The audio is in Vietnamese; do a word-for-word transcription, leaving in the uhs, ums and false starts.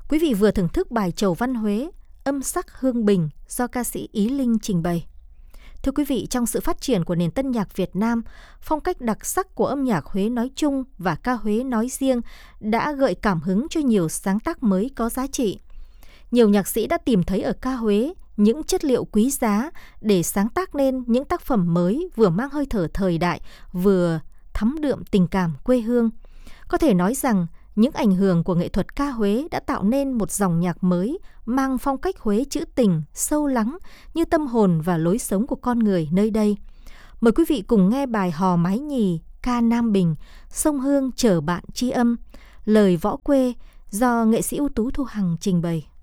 Quý vị vừa thưởng thức bài Chầu Văn Huế, âm sắc hương bình do ca sĩ Ý Linh trình bày. Thưa quý vị, trong sự phát triển của nền tân nhạc Việt Nam, phong cách đặc sắc của âm nhạc Huế nói chung và ca Huế nói riêng đã gợi cảm hứng cho nhiều sáng tác mới có giá trị. Nhiều nhạc sĩ đã tìm thấy ở ca Huế những chất liệu quý giá để sáng tác nên những tác phẩm mới vừa mang hơi thở thời đại, vừa thấm đượm tình cảm quê hương. Có thể nói rằng, những ảnh hưởng của nghệ thuật ca Huế đã tạo nên một dòng nhạc mới mang phong cách Huế trữ tình, sâu lắng như tâm hồn và lối sống của con người nơi đây. Mời quý vị cùng nghe bài Hò Mái Nhì, ca Nam Bình, Sông Hương chở bạn tri âm, lời Võ Quê do nghệ sĩ ưu tú Thu Hằng trình bày.